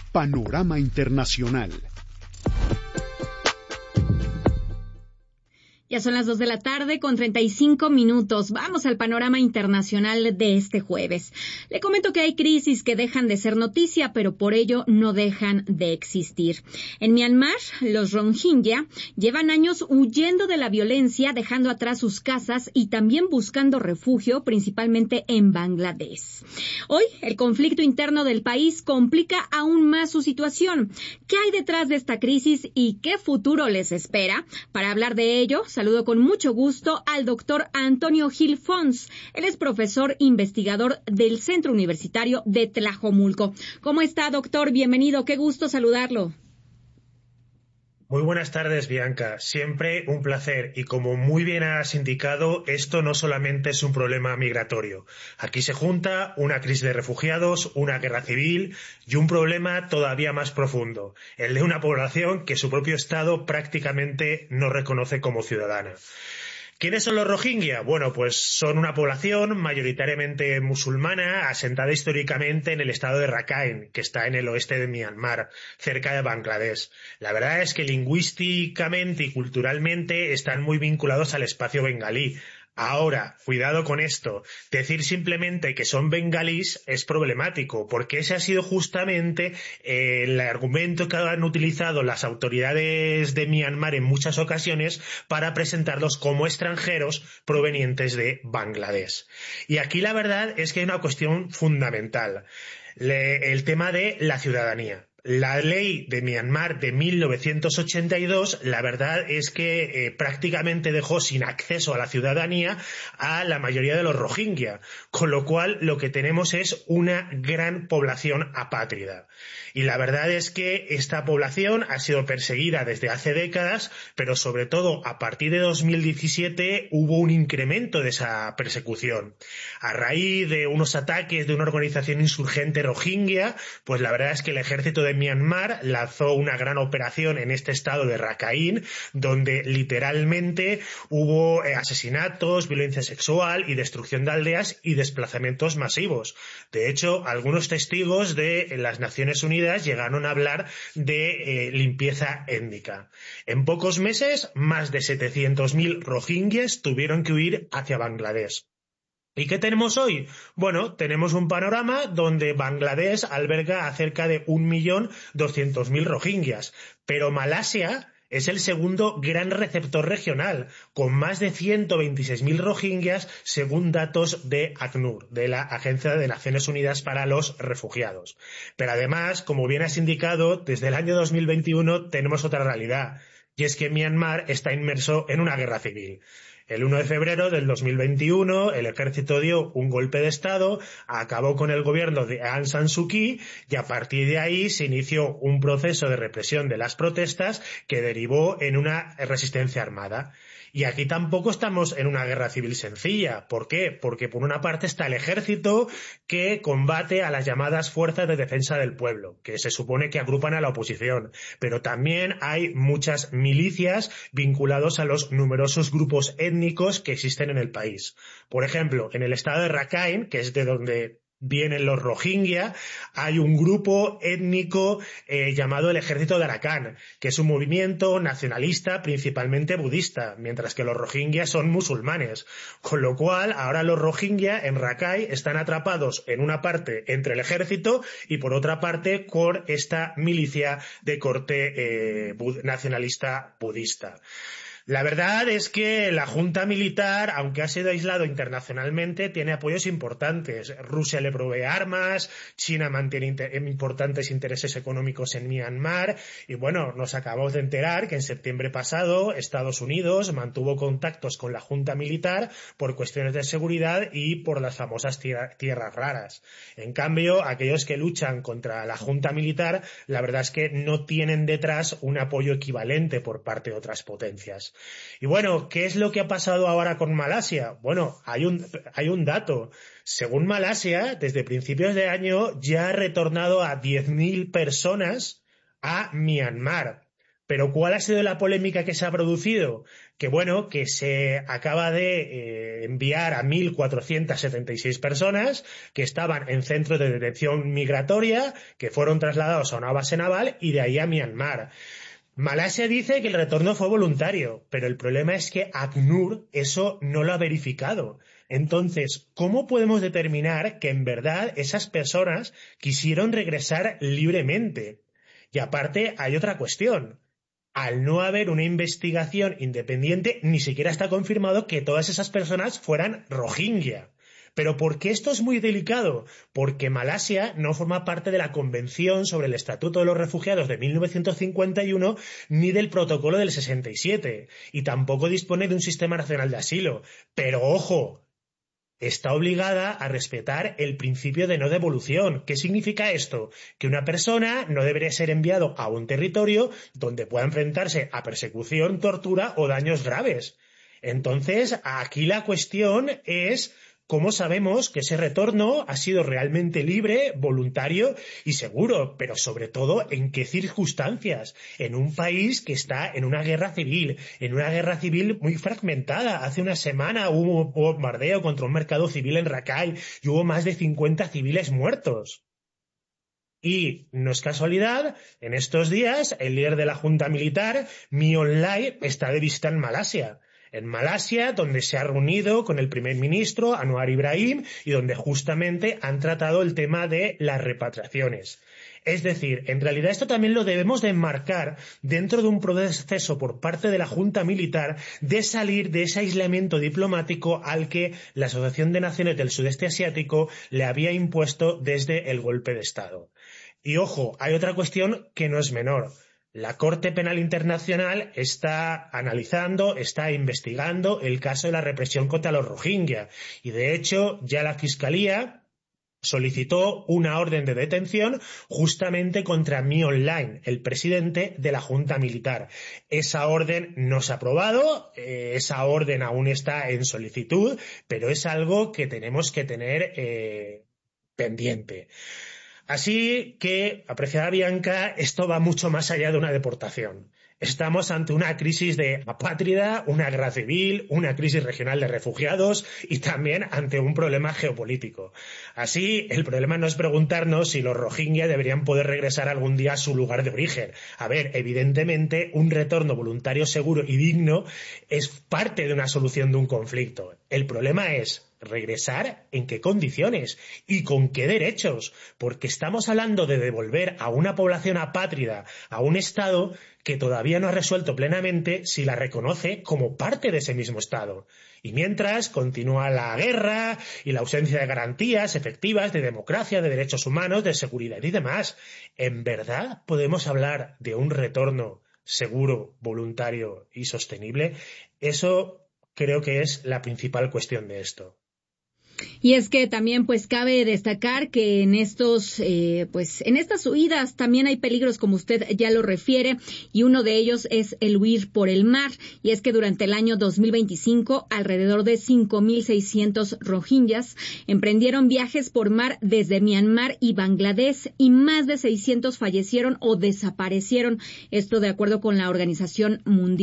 Panorama Internacional. Ya son las 2 de la tarde con 35 minutos. Vamos al panorama internacional de este jueves. Le comento que hay crisis que dejan de ser noticia, pero por ello no dejan de existir. En Myanmar, los Rohingya llevan años huyendo de la violencia, dejando atrás sus casas y también buscando refugio, principalmente en Bangladesh. Hoy, el conflicto interno del país complica aún más su situación. ¿Qué hay detrás de esta crisis y qué futuro les espera? Para hablar de ello, saludo con mucho gusto al doctor Antonio Gil Fons. Él es profesor investigador del Centro Universitario de Tlajomulco. ¿Cómo está, doctor? Bienvenido. Qué gusto saludarlo. Muy buenas tardes, Bianca. Siempre un placer. Y como muy bien has indicado, esto no solamente es un problema migratorio. Aquí se junta una crisis de refugiados, una guerra civil y un problema todavía más profundo, el de una población que su propio Estado prácticamente no reconoce como ciudadana. ¿Quiénes son los Rohingya? Bueno, pues son una población mayoritariamente musulmana, asentada históricamente en el estado de Rakhine, que está en el oeste de Myanmar, cerca de Bangladesh. La verdad es que lingüísticamente y culturalmente están muy vinculados al espacio bengalí. Ahora, cuidado con esto. Decir simplemente que son bengalíes es problemático, porque ese ha sido justamente el argumento que han utilizado las autoridades de Myanmar en muchas ocasiones para presentarlos como extranjeros provenientes de Bangladesh. Y aquí la verdad es que hay una cuestión fundamental, el tema de la ciudadanía. La ley de Myanmar de 1982, la verdad es que prácticamente dejó sin acceso a la ciudadanía a la mayoría de los Rohingya, con lo cual lo que tenemos es una gran población apátrida. Y la verdad es que esta población ha sido perseguida desde hace décadas, pero sobre todo a partir de 2017 hubo un incremento de esa persecución. A raíz de unos ataques de una organización insurgente Rohingya, pues la verdad es que el ejército de Myanmar lanzó una gran operación en este estado de Rakhine, donde literalmente hubo asesinatos, violencia sexual y destrucción de aldeas y desplazamientos masivos. De hecho, algunos testigos de las Naciones Unidas llegaron a hablar de limpieza étnica. En pocos meses, más de 700.000 rohingyas tuvieron que huir hacia Bangladesh. ¿Y qué tenemos hoy? Bueno, tenemos un panorama donde Bangladesh alberga a cerca de 1.200.000 rohingyas, pero Malasia es el segundo gran receptor regional, con más de 126.000 rohingyas según datos de ACNUR, de la Agencia de Naciones Unidas para los Refugiados. Pero además, como bien has indicado, desde el año 2021 tenemos otra realidad, y es que Myanmar está inmerso en una guerra civil. El 1 de febrero del 2021, el ejército dio un golpe de Estado, acabó con el gobierno de Aung San Suu Kyi y a partir de ahí se inició un proceso de represión de las protestas que derivó en una resistencia armada. Y aquí tampoco estamos en una guerra civil sencilla. ¿Por qué? Porque por una parte está el ejército que combate a las llamadas fuerzas de defensa del pueblo, que se supone que agrupan a la oposición. Pero también hay muchas milicias vinculadas a los numerosos grupos étnicos que existen en el país. Por ejemplo, en el estado de Rakhine, que es de donde vienen los Rohingya, hay un grupo étnico llamado el Ejército de Arakan, que es un movimiento nacionalista principalmente budista, mientras que los Rohingya son musulmanes. Con lo cual, ahora los Rohingya en Rakhine están atrapados en una parte entre el ejército y por otra parte con esta milicia de corte nacionalista budista. La verdad es que la junta militar, aunque ha sido aislado internacionalmente, tiene apoyos importantes. Rusia le provee armas, China mantiene importantes intereses económicos en Myanmar y bueno, nos acabamos de enterar que en septiembre pasado Estados Unidos mantuvo contactos con la junta militar por cuestiones de seguridad y por las famosas tierras raras. En cambio, aquellos que luchan contra la junta militar, la verdad es que no tienen detrás un apoyo equivalente por parte de otras potencias. Y bueno, ¿qué es lo que ha pasado ahora con Malasia? Bueno, hay un dato. Según Malasia, desde principios de año ya ha retornado a 10.000 personas a Myanmar. Pero ¿cuál ha sido la polémica que se ha producido? Que bueno, que se acaba de enviar a 1.476 personas que estaban en centros de detención migratoria, que fueron trasladados a una base naval y de ahí a Myanmar. Malasia dice que el retorno fue voluntario, pero el problema es que ACNUR eso no lo ha verificado. Entonces, ¿cómo podemos determinar que en verdad esas personas quisieron regresar libremente? Y aparte, hay otra cuestión. Al no haber una investigación independiente, ni siquiera está confirmado que todas esas personas fueran rohingya. ¿Pero por qué esto es muy delicado? Porque Malasia no forma parte de la Convención sobre el Estatuto de los Refugiados de 1951 ni del Protocolo del 67 y tampoco dispone de un sistema nacional de asilo. Pero ojo, está obligada a respetar el principio de no devolución. ¿Qué significa esto? Que una persona no debería ser enviado a un territorio donde pueda enfrentarse a persecución, tortura o daños graves. Entonces, aquí la cuestión es ¿cómo sabemos que ese retorno ha sido realmente libre, voluntario y seguro? Pero sobre todo, ¿en qué circunstancias? En un país que está en una guerra civil muy fragmentada. Hace una semana hubo un bombardeo contra un mercado civil en Rakhine y hubo más de 50 civiles muertos. Y no es casualidad, en estos días el líder de la junta militar, Min Aung Hlaing, está de visita en Malasia. En Malasia, donde se ha reunido con el primer ministro, Anwar Ibrahim, y donde justamente han tratado el tema de las repatriaciones. Es decir, en realidad esto también lo debemos de enmarcar dentro de un proceso por parte de la Junta Militar de salir de ese aislamiento diplomático al que la Asociación de Naciones del Sudeste Asiático le había impuesto desde el golpe de Estado. Y ojo, hay otra cuestión que no es menor. La Corte Penal Internacional está analizando, está investigando el caso de la represión contra los rohingya y de hecho ya la Fiscalía solicitó una orden de detención justamente contra Min Aung Hlaing, el presidente de la Junta Militar. Esa orden no se ha aprobado, esa orden aún está en solicitud, pero es algo que tenemos que tener pendiente. Así que, apreciada Bianca, esto va mucho más allá de una deportación. Estamos ante una crisis de apátrida, una guerra civil, una crisis regional de refugiados y también ante un problema geopolítico. Así, el problema no es preguntarnos si los rohingya deberían poder regresar algún día a su lugar de origen. A ver, evidentemente, un retorno voluntario seguro y digno es parte de una solución de un conflicto. El problema es ¿regresar en qué condiciones y con qué derechos? Porque estamos hablando de devolver a una población apátrida a un Estado que todavía no ha resuelto plenamente si la reconoce como parte de ese mismo Estado. Y mientras continúa la guerra y la ausencia de garantías efectivas de democracia, de derechos humanos, de seguridad y demás. ¿En verdad podemos hablar de un retorno seguro, voluntario y sostenible? Eso creo que es la principal cuestión de esto. Y es que también pues cabe destacar que en estos en estas huidas también hay peligros, como usted ya lo refiere, y uno de ellos es el huir por el mar. Y es que durante el año 2025 alrededor de 5.600 rohingyas emprendieron viajes por mar desde Myanmar y Bangladesh y más de 600 fallecieron o desaparecieron. Esto de acuerdo con la Organización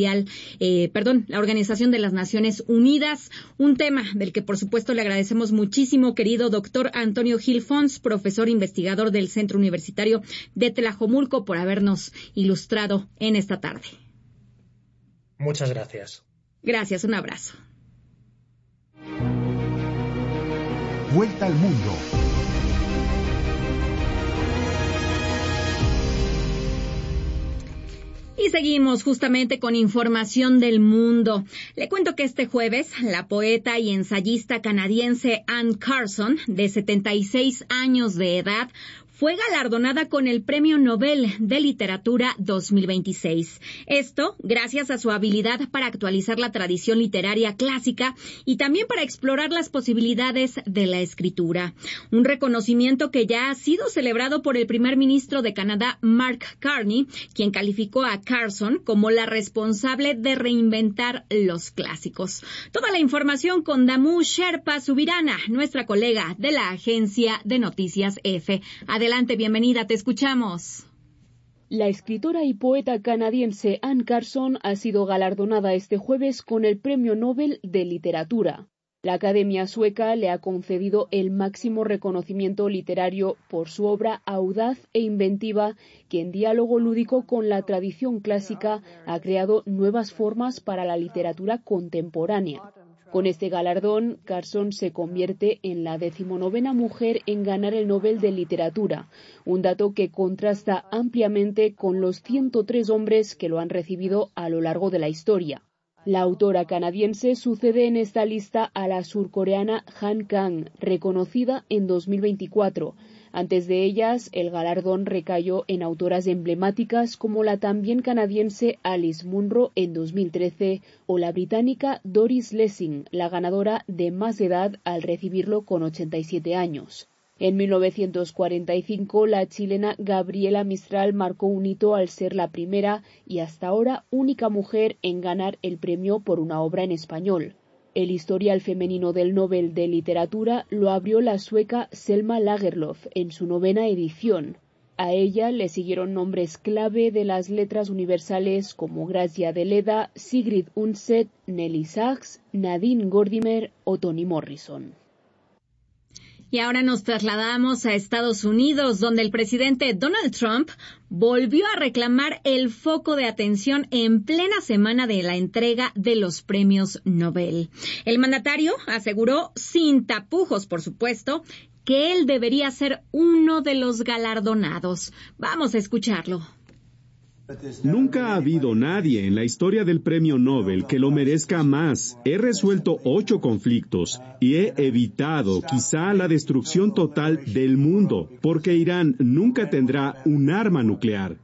la Organización de las Naciones Unidas. Un tema del que por supuesto le agradecemos muchísimo, querido doctor Antonio Gil Fons, profesor investigador del Centro Universitario de Tlajomulco, por habernos ilustrado en esta tarde. Muchas gracias. Gracias, un abrazo. Vuelta al mundo. Y seguimos justamente con información del mundo. Le cuento que este jueves, la poeta y ensayista canadiense Anne Carson, de 76 años de edad, fue galardonada con el Premio Nobel de Literatura 2026. Esto gracias a su habilidad para actualizar la tradición literaria clásica y también para explorar las posibilidades de la escritura. Un reconocimiento que ya ha sido celebrado por el primer ministro de Canadá, Mark Carney, quien calificó a Carson como la responsable de reinventar los clásicos. Toda la información con Damu Sherpa Subirana, nuestra colega de la agencia de noticias EFE. Adelante, bienvenida, te escuchamos. La escritora y poeta canadiense Anne Carson ha sido galardonada este jueves con el Premio Nobel de Literatura. La Academia Sueca le ha concedido el máximo reconocimiento literario por su obra audaz e inventiva, que en diálogo lúdico con la tradición clásica ha creado nuevas formas para la literatura contemporánea. Con este galardón, Carson se convierte en la 19ª mujer en ganar el Nobel de Literatura, un dato que contrasta ampliamente con los 103 hombres que lo han recibido a lo largo de la historia. La autora canadiense sucede en esta lista a la surcoreana Han Kang, reconocida en 2024. Antes de ellas, el galardón recayó en autoras emblemáticas como la también canadiense Alice Munro en 2013 o la británica Doris Lessing, la ganadora de más edad al recibirlo con 87 años. En 1945, la chilena Gabriela Mistral marcó un hito al ser la primera y hasta ahora única mujer en ganar el premio por una obra en español. El historial femenino del Nobel de Literatura lo abrió la sueca Selma Lagerlöf en su 9ª edición. A ella le siguieron nombres clave de las letras universales como Gracia Deleda, Sigrid Undset, Nelly Sachs, Nadine Gordimer o Toni Morrison. Y ahora nos trasladamos a Estados Unidos, donde el presidente Donald Trump volvió a reclamar el foco de atención en plena semana de la entrega de los premios Nobel. El mandatario aseguró, sin tapujos por supuesto, que él debería ser uno de los galardonados. Vamos a escucharlo. Nunca ha habido nadie en la historia del premio Nobel que lo merezca más. He resuelto 8 conflictos y he evitado quizá la destrucción total del mundo, porque Irán nunca tendrá un arma nuclear.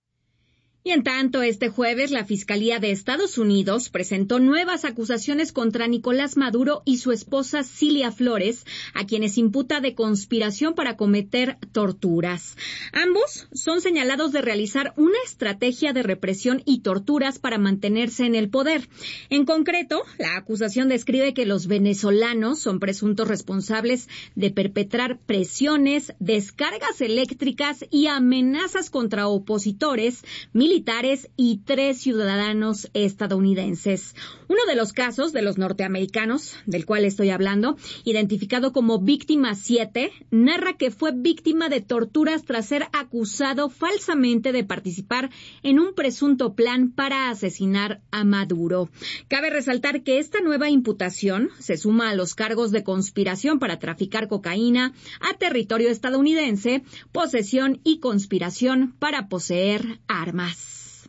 Y en tanto, este jueves la Fiscalía de Estados Unidos presentó nuevas acusaciones contra Nicolás Maduro y su esposa Cilia Flores, a quienes imputa de conspiración para cometer torturas. Ambos son señalados de realizar una estrategia de represión y torturas para mantenerse en el poder. En concreto, la acusación describe que los venezolanos son presuntos responsables de perpetrar presiones, descargas eléctricas y amenazas contra opositores, militares y 3 ciudadanos estadounidenses. Uno de los casos de los norteamericanos, del cual estoy hablando, identificado como víctima 7, narra que fue víctima de torturas tras ser acusado falsamente de participar en un presunto plan para asesinar a Maduro. Cabe resaltar que esta nueva imputación se suma a los cargos de conspiración para traficar cocaína a territorio estadounidense, posesión y conspiración para poseer armas.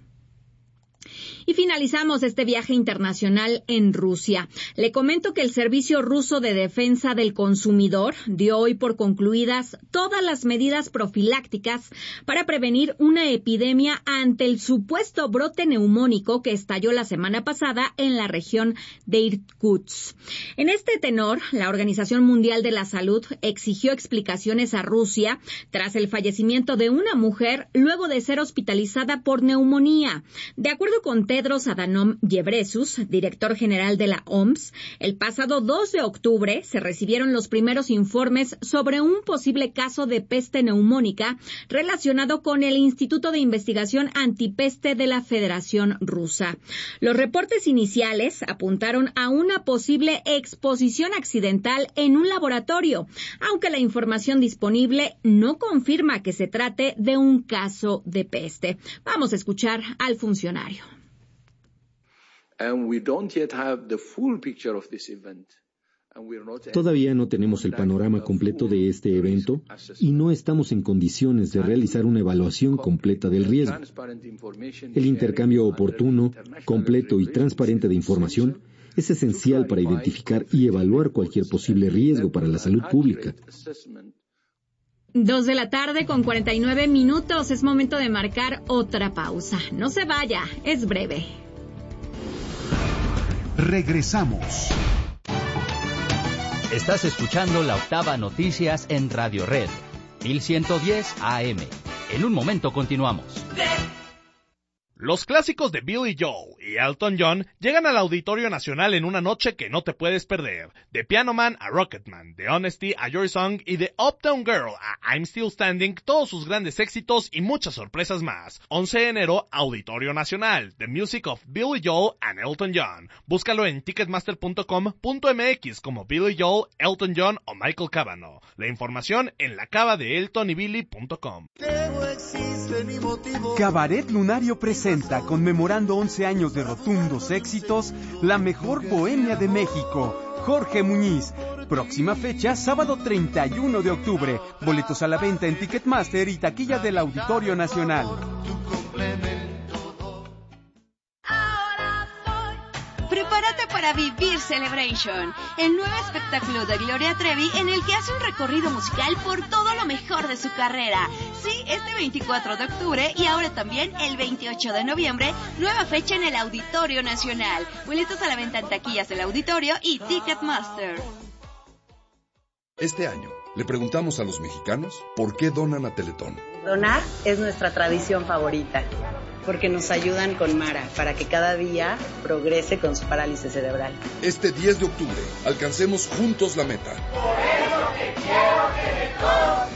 Y finalizamos este viaje internacional en Rusia. Le comento que el Servicio Ruso de Defensa del Consumidor dio hoy por concluidas todas las medidas profilácticas para prevenir una epidemia ante el supuesto brote neumónico que estalló la semana pasada en la región de Irkutsk. En este tenor, la Organización Mundial de la Salud exigió explicaciones a Rusia tras el fallecimiento de una mujer luego de ser hospitalizada por neumonía. De acuerdo con Tedros Adhanom Ghebreyesus, director general de la OMS, el pasado 2 de octubre se recibieron los primeros informes sobre un posible caso de peste neumónica relacionado con el Instituto de Investigación Antipeste de la Federación Rusa. Los reportes iniciales apuntaron a una posible exposición accidental en un laboratorio, aunque la información disponible no confirma que se trate de un caso de peste. Vamos a escuchar al funcionario. Todavía no tenemos el panorama completo de este evento y no estamos en condiciones de realizar una evaluación completa del riesgo. El intercambio oportuno, completo y transparente de información es esencial para identificar y evaluar cualquier posible riesgo para la salud pública. 2 de la tarde con 49 minutos. Es momento de marcar otra pausa. No se vaya, es breve. Regresamos. Estás escuchando La Octava Noticias en Radio Red, 1110 AM. En un momento continuamos. Los clásicos de Billy Joel y Elton John llegan al Auditorio Nacional en una noche que no te puedes perder. De Piano Man a Rocketman, de Honesty a Your Song y de Uptown Girl a I'm Still Standing, todos sus grandes éxitos y muchas sorpresas más. 11 de enero, Auditorio Nacional, The Music of Billy Joel and Elton John. Búscalo en ticketmaster.com.mx como Billy Joel, Elton John o Michael Cavanaugh. La información en lacabadeeltonybilly.com. Cabaret Lunario presenta, conmemorando 11 años de rotundos éxitos, la mejor bohemia de México, Jorge Muñiz. Próxima fecha, sábado 31 de octubre. Boletos a la venta en Ticketmaster y taquilla del Auditorio Nacional. Prepárate para vivir Celebration, el nuevo espectáculo de Gloria Trevi en el que hace un recorrido musical por todo lo mejor de su carrera. Sí, este 24 de octubre y ahora también el 28 de noviembre, nueva fecha en el Auditorio Nacional. Boletos a la venta en taquillas del Auditorio y Ticketmaster. Este año le preguntamos a los mexicanos por qué donan a Teletón. Donar es nuestra tradición favorita, porque nos ayudan con Mara para que cada día progrese con su parálisis cerebral. Este 10 de octubre, alcancemos juntos la meta. Por eso te quiero, Teletón.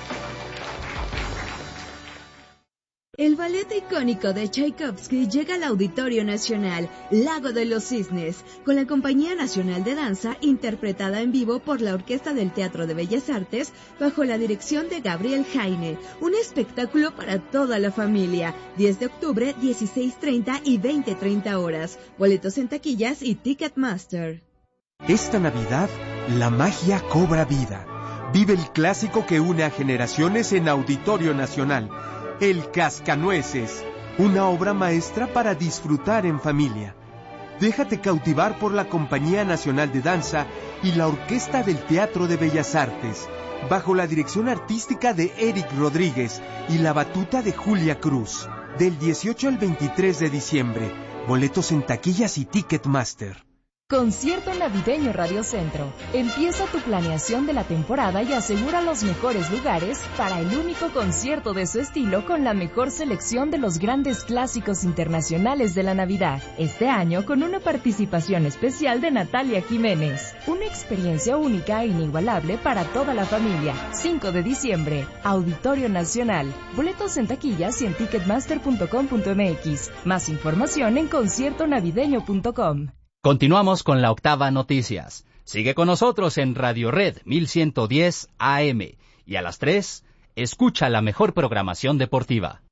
El ballet icónico de Tchaikovsky llega al Auditorio Nacional, Lago de los Cisnes, con la Compañía Nacional de Danza, interpretada en vivo por la Orquesta del Teatro de Bellas Artes, bajo la dirección de Gabriel Jaine. Un espectáculo para toda la familia. 10 de octubre, 16:30 y 20:30 horas. Boletos en taquillas y Ticketmaster. Esta Navidad, la magia cobra vida. Vive el clásico que une a generaciones en Auditorio Nacional. El Cascanueces, una obra maestra para disfrutar en familia. Déjate cautivar por la Compañía Nacional de Danza y la Orquesta del Teatro de Bellas Artes, bajo la dirección artística de Eric Rodríguez y la batuta de Julia Cruz. Del 18 al 23 de diciembre, boletos en taquillas y Ticketmaster. Concierto Navideño Radio Centro. Empieza tu planeación de la temporada y asegura los mejores lugares para el único concierto de su estilo con la mejor selección de los grandes clásicos internacionales de la Navidad. Este año con una participación especial de Natalia Jiménez. Una experiencia única e inigualable para toda la familia. 5 de diciembre, Auditorio Nacional. Boletos en taquillas y en ticketmaster.com.mx. Más información en conciertonavideño.com. Continuamos con la Octava Noticias. Sigue con nosotros en Radio Red 1110 AM. Y a las 3, escucha la mejor programación deportiva.